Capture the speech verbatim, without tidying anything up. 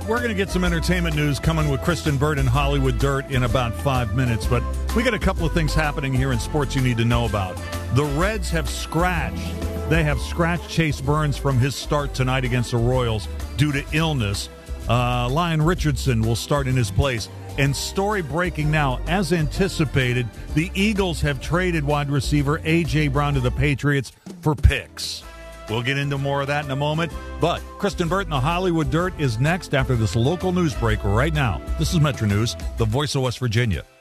we're going to get some entertainment news coming with Kristen Burt and Hollywood Dirt in about five minutes, but we got a couple of things happening here in sports you need to know about. The Reds have scratched. They have scratched Chase Burns from his start tonight against the Royals due to illness. Uh, Lyon Richardson will start in his place. And story breaking now, as anticipated, the Eagles have traded wide receiver A J. Brown to the Patriots for picks. We'll get into more of that in a moment. But Kristen Burt and the Hollywood Dirt is next after this local news break right now. This is Metro News, the voice of West Virginia.